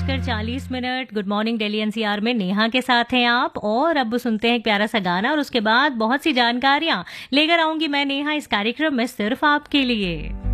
7:40। Good morning Delhi NCR में नेहा के साथ हैं आप। और अब सुनते हैं एक प्यारा सा गाना और उसके बाद बहुत सी जानकारियां लेकर आऊंगी मैं नेहा इस कार्यक्रम में सिर्फ आपके लिए।